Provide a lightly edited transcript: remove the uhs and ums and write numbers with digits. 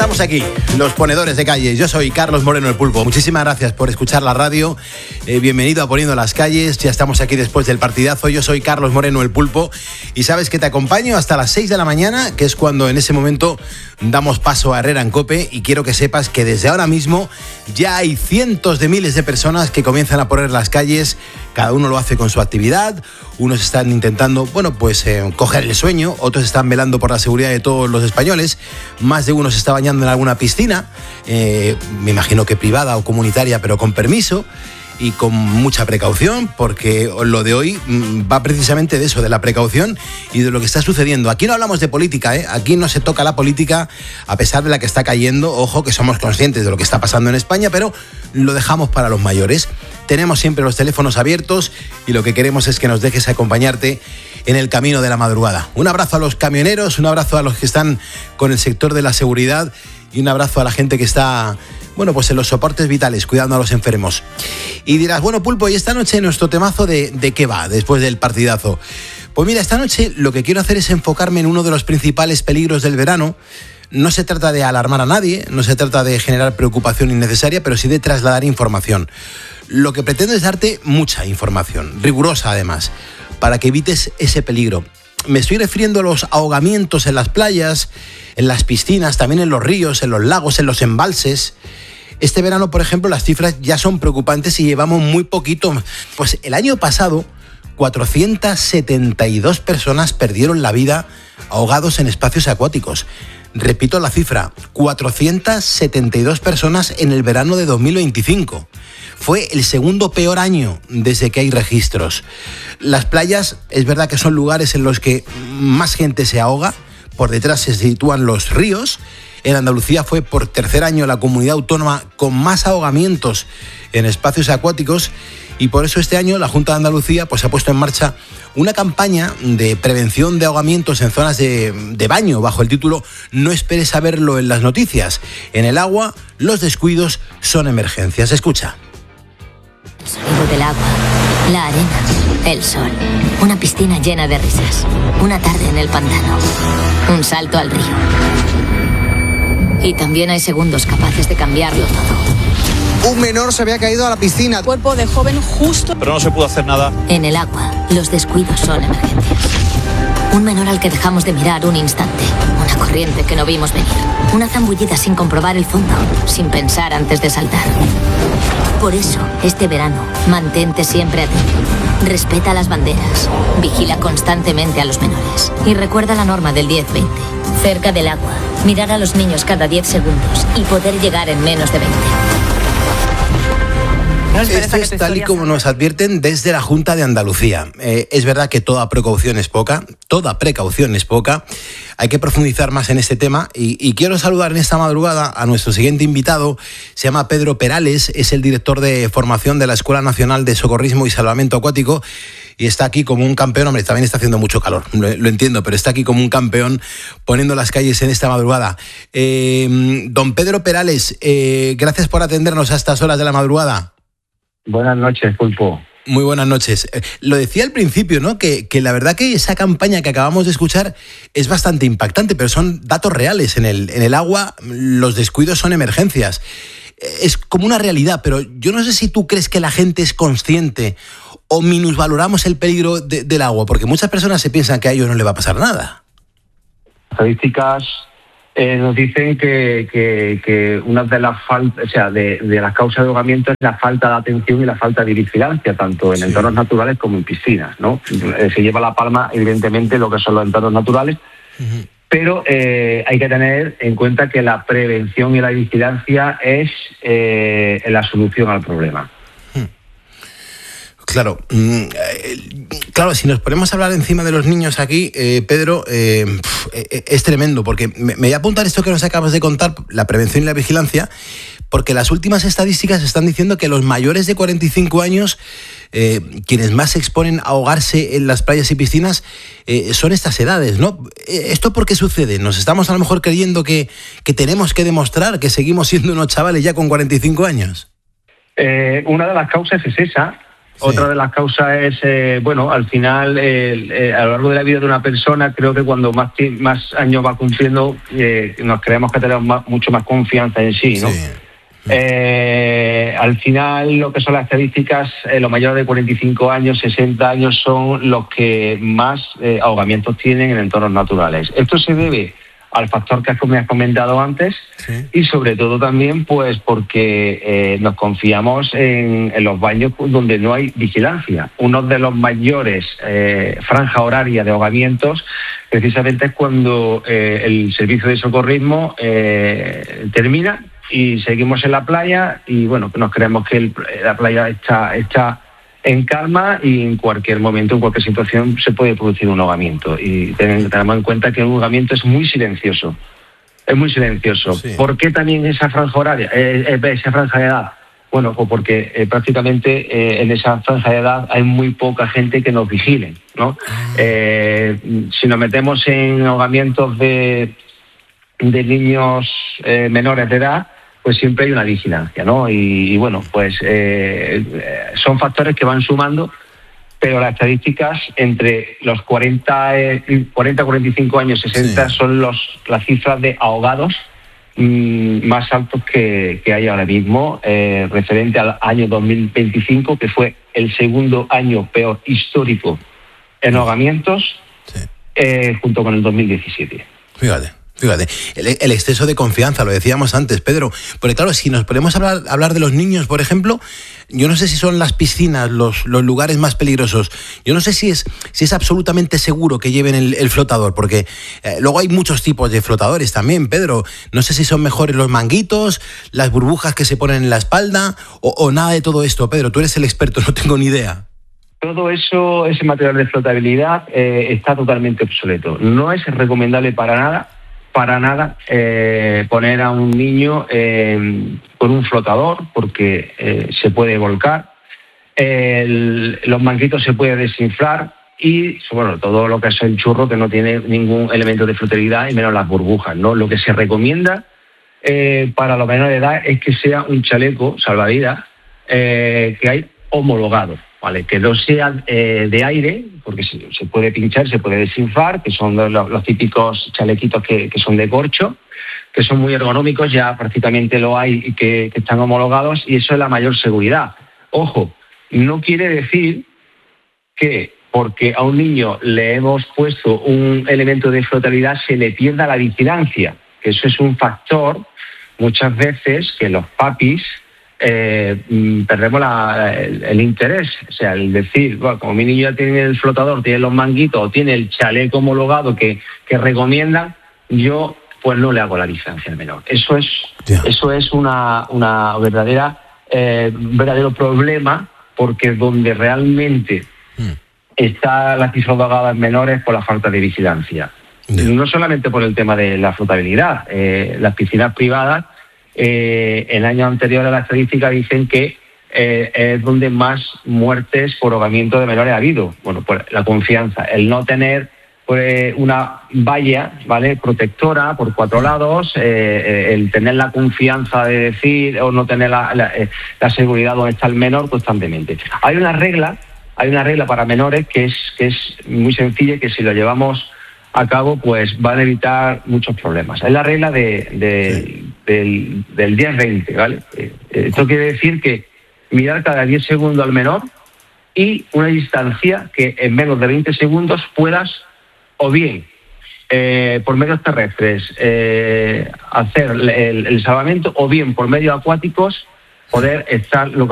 estamos aquí, los ponedores de calles. Yo soy Carlos Moreno el Pulpo. Muchísimas gracias por escuchar la radio. Bienvenido a Poniendo las Calles. Ya estamos aquí después del partidazo. Yo soy Carlos Moreno el Pulpo y sabes que te acompaño hasta las 6 de la mañana, que es cuando en ese momento damos paso a Herrera en COPE, y quiero que sepas que desde ahora mismo ya hay cientos de miles de personas que comienzan a poner las calles. Cada uno lo hace con su actividad. Unos están intentando, coger el sueño. Otros están velando por la seguridad de todos los españoles. Más de uno se está bañando en alguna piscina, me imagino que privada o comunitaria, pero con permiso y con mucha precaución, porque lo de hoy va precisamente de eso, de la precaución y de lo que está sucediendo. Aquí no hablamos de política, aquí no se toca la política, a pesar de la que está cayendo. Ojo, que somos conscientes de lo que está pasando en España, pero lo dejamos para los mayores. Tenemos siempre los teléfonos abiertos y lo que queremos es que nos dejes acompañarte en el camino de la madrugada. Un abrazo a los camioneros, un abrazo a los que están con el sector de la seguridad y un abrazo a la gente que está, en los soportes vitales, cuidando a los enfermos. Y dirás, Pulpo, ¿y esta noche nuestro temazo de qué va después del partidazo? Pues mira, esta noche lo que quiero hacer es enfocarme en uno de los principales peligros del verano. No se trata de alarmar a nadie, no se trata de generar preocupación innecesaria, pero sí de trasladar información. Lo que pretendo es darte mucha información, rigurosa además, para que evites ese peligro. Me estoy refiriendo a los ahogamientos en las playas, en las piscinas, también en los ríos, en los lagos, en los embalses. Este verano, por ejemplo, las cifras ya son preocupantes y llevamos muy poquito. Pues el año pasado, 472 personas perdieron la vida ahogados en espacios acuáticos. Repito la cifra, 472 personas en el verano de 2025. Fue el segundo peor año desde que hay registros. Las playas, es verdad que son lugares en los que más gente se ahoga. Por detrás se sitúan los ríos. En Andalucía fue por tercer año la comunidad autónoma con más ahogamientos en espacios acuáticos, y por eso este año la Junta de Andalucía ha puesto en marcha una campaña de prevención de ahogamientos en zonas de baño bajo el título "No esperes a verlo en las noticias. En el agua, los descuidos son emergencias". Escucha. El sonido del agua, la arena, el sol, una piscina llena de risas, una tarde en el pantano, un salto al río. Y también hay segundos capaces de cambiarlo todo. Un menor se había caído a la piscina. Cuerpo de joven justo. Pero no se pudo hacer nada. En el agua, los descuidos son emergencias. Un menor al que dejamos de mirar un instante. Una corriente que no vimos venir. Una zambullida sin comprobar el fondo, sin pensar antes de saltar. Por eso, este verano, mantente siempre atento. Respeta las banderas. Vigila constantemente a los menores. Y recuerda la norma del 10-20. Cerca del agua, mirar a los niños cada 10 segundos y poder llegar en menos de 20. Esto es tal y como nos advierten desde la Junta de Andalucía. Es verdad que toda precaución es poca. Hay que profundizar más en este tema y quiero saludar en esta madrugada a nuestro siguiente invitado. Se llama Pedro Perales, es el director de formación de la Escuela Nacional de Socorrismo y Salvamento Acuático y está aquí como un campeón. Hombre, también está haciendo mucho calor, lo entiendo, pero está aquí como un campeón poniendo las calles en esta madrugada. Don Pedro Perales, gracias por atendernos a estas horas de la madrugada. Buenas noches, Pulpo. Muy buenas noches. Lo decía al principio, ¿no? Que la verdad que esa campaña que acabamos de escuchar es bastante impactante, pero son datos reales. En el agua los descuidos son emergencias. Es como una realidad, pero yo no sé si tú crees que la gente es consciente o minusvaloramos el peligro del agua, porque muchas personas se piensan que a ellos no les va a pasar nada. Estadísticas nos dicen que una de las de las causas de ahogamiento es la falta de atención y la falta de vigilancia, tanto en entornos naturales como en piscinas, ¿no? Se lleva la palma, evidentemente, lo que son los entornos naturales, pero hay que tener en cuenta que la prevención y la vigilancia es la solución al problema. Claro, si nos ponemos a hablar encima de los niños aquí, Pedro, es tremendo, porque me voy a apuntar esto que nos acabas de contar, la prevención y la vigilancia, porque las últimas estadísticas están diciendo que los mayores de 45 años, quienes más se exponen a ahogarse en las playas y piscinas, son estas edades, ¿no? ¿Esto por qué sucede? ¿Nos estamos a lo mejor creyendo que tenemos que demostrar que seguimos siendo unos chavales ya con 45 años? Una de las causas es esa. Otra de las causas es, bueno, al final, a lo largo de la vida de una persona, creo que cuando más años va cumpliendo, nos creemos que tenemos mucho más confianza en sí, ¿no? Sí. Al final, lo que son las estadísticas, los mayores de 45 años, 60 años son los que más ahogamientos tienen en entornos naturales. Esto se debe al factor que me has comentado antes, sí, y sobre todo también pues porque nos confiamos en los baños donde no hay vigilancia. Uno de los mayores franja horaria de ahogamientos precisamente es cuando el servicio de socorrismo termina y seguimos en la playa y bueno, nos creemos que la playa está en calma y en cualquier momento, en cualquier situación, se puede producir un ahogamiento. Y tenemos en cuenta que un ahogamiento es muy silencioso. Es muy silencioso. Sí. ¿Por qué también esa franja horaria, esa franja de edad? Bueno, pues porque prácticamente en esa franja de edad hay muy poca gente que nos vigile, ¿no? Si nos metemos en ahogamientos de niños menores de edad, pues siempre hay una vigilancia, ¿no? Y bueno, pues son factores que van sumando, pero las estadísticas entre los 40, 45 años, 60 sí, son las cifras de ahogados más altos que hay ahora mismo, referente al año 2025, que fue el segundo año peor histórico en ahogamientos, sí, junto con el 2017. Fíjate, el exceso de confianza, lo decíamos antes, Pedro, porque claro, si nos ponemos a hablar de los niños, por ejemplo, yo no sé si son las piscinas los lugares más peligrosos, yo no sé si es absolutamente seguro que lleven el flotador, porque luego hay muchos tipos de flotadores también, Pedro, no sé si son mejores los manguitos, las burbujas que se ponen en la espalda, o nada de todo esto. Pedro, tú eres el experto, no tengo ni idea. Todo eso, ese material de flotabilidad está totalmente obsoleto, no es recomendable para nada poner a un niño con un flotador porque se puede volcar, los manguitos se puede desinflar y bueno, todo lo que es el churro que no tiene ningún elemento de flotabilidad y menos las burbujas, ¿no? Lo que se recomienda para los menores de edad es que sea un chaleco salvavidas que hay homologado, ¿vale? Que no sea de aire, porque se puede pinchar, se puede desinflar, que son los típicos chalequitos que son de corcho, que son muy ergonómicos, ya prácticamente lo hay y que están homologados, y eso es la mayor seguridad. Ojo, no quiere decir que porque a un niño le hemos puesto un elemento de flotabilidad se le pierda la vigilancia, que eso es un factor muchas veces que los papis perdemos el interés, o sea, el decir, bueno, como mi niño ya tiene el flotador, tiene los manguitos o tiene el chaleco homologado que recomiendan, yo pues no le hago la licencia al menor. Eso es una verdadero problema, porque donde realmente está la cifra de ahogadas menores por la falta de vigilancia. No solamente por el tema de la flotabilidad, las piscinas privadas en años anteriores a la estadística dicen que es donde más muertes por ahogamiento de menores ha habido. Bueno, pues la confianza, el no tener una valla, ¿vale?, protectora por cuatro lados, el tener la confianza de decir o no tener la seguridad donde está el menor constantemente. Hay una regla para menores que es muy sencilla y que si lo llevamos a cabo pues van a evitar muchos problemas. Es la regla del 10-20, ¿vale? Esto quiere decir que mirar cada 10 segundos al menor y una distancia que en menos de 20 segundos puedas o bien por medios terrestres hacer el salvamento o bien por medios acuáticos poder estar localizados.